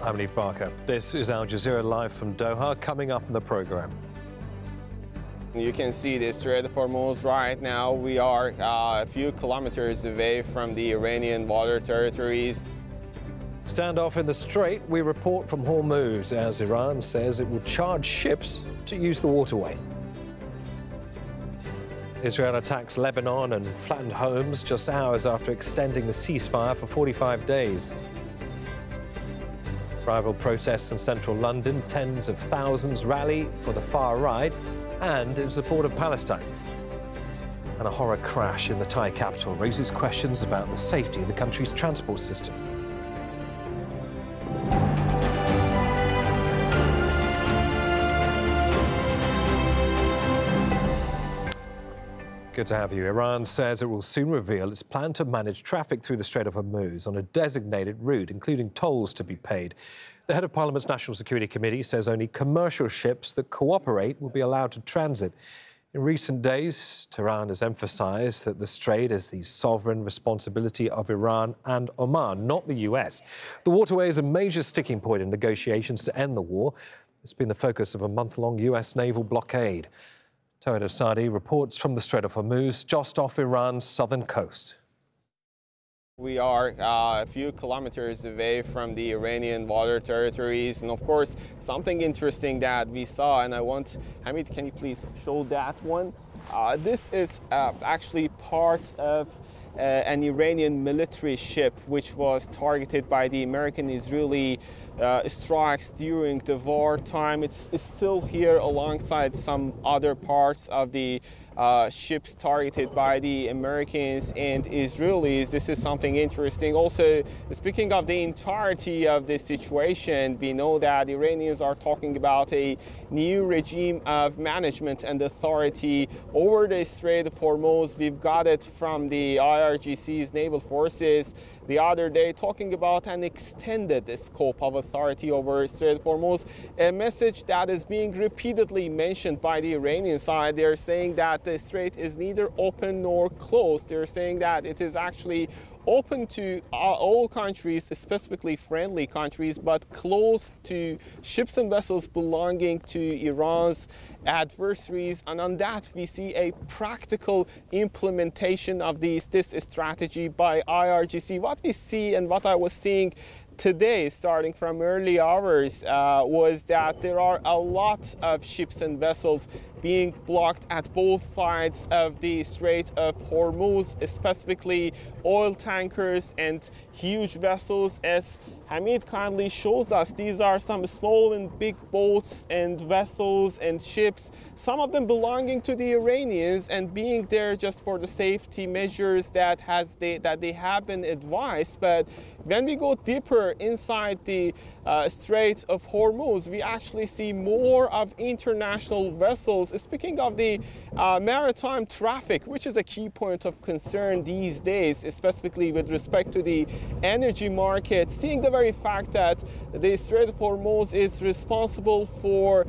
I'm Neve Barker. This is Al Jazeera live from Doha. Coming up in the program. You can see the Strait of Hormuz right now. We are a few kilometers away from the Iranian water territories. Standoff in the Strait. We report from Hormuz as Iran says it will charge ships to use the waterway. Israel attacks Lebanon and flattened homes just hours after extending the ceasefire for 45 days. Rival protests in central London, tens of thousands rally for the far right and in support of Palestine. And a horror crash in the Thai capital raises questions about the safety of the country's transport system. Good to have you. Iran says it will soon reveal its plan to manage traffic through the Strait of Hormuz on a designated route, including tolls to be paid. The head of Parliament's National Security Committee says only commercial ships that cooperate will be allowed to transit. In recent days, Tehran has emphasized that the strait is the sovereign responsibility of Iran and Oman, not the US. The waterway is a major sticking point in negotiations to end the war. It's been the focus of a month-long US naval blockade. Tawhid Asadi reports from the Strait of Hormuz, just off Iran's southern coast. We are a few kilometers away from the Iranian water territories. And of course, something interesting that we saw, and Hamid, can you please show that one? This is actually part of an Iranian military ship which was targeted by the American-Israeli strikes during the wartime. It's still here alongside some other parts of the ships targeted by the Americans and Israelis. This is something interesting. Also, speaking of the entirety of this situation, we know that Iranians are talking about a new regime of management and authority over the Strait of Hormuz. We've got it from the IRGC's naval forces the other day, talking about an extended scope of authority over Strait of Hormuz, a message that is being repeatedly mentioned by the Iranian side. They're saying that the strait is neither open nor closed. They're saying that it is actually open to all countries, specifically friendly countries, but closed to ships and vessels belonging to Iran's adversaries. And on that, we see a practical implementation of this strategy by IRGC. What we see and what I was seeing today, starting from early hours, was that there are a lot of ships and vessels being blocked at both sides of the Strait of Hormuz, specifically oil tankers and huge vessels. As Hamid kindly shows us, these are some small and big boats and vessels and ships, some of them belonging to the Iranians and being there just for the safety measures that they have been advised. But when we go deeper inside the Strait of Hormuz, we actually see more of international vessels. Speaking of the maritime traffic, which is a key point of concern these days, specifically with respect to the energy market, seeing the very fact that the Strait of Hormuz is responsible for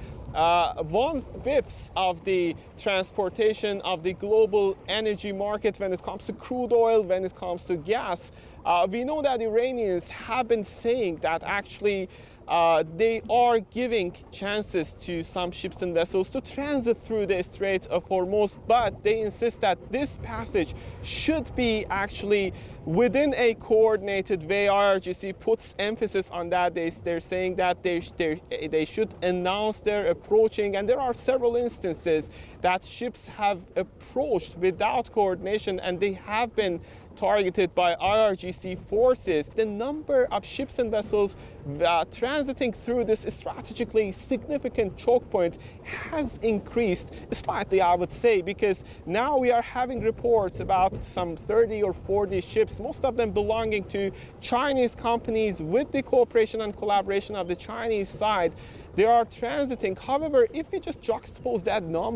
1/5 of the transportation of the global energy market when it comes to crude oil, when it comes to gas. We know that Iranians have been saying that actually they are giving chances to some ships and vessels to transit through the Strait of Hormuz, but they insist that this passage should be actually within a coordinated way. IRGC puts emphasis on that. They're saying that they should announce their approaching, and there are several instances that ships have approached without coordination and they have been targeted by IRGC forces. The number of ships and vessels transiting through this strategically significant choke point has increased slightly, I would say, because now we are having reports about some 30 or 40 ships, most of them belonging to Chinese companies with the cooperation and collaboration of the Chinese side. They are transiting. However, if we just juxtapose that number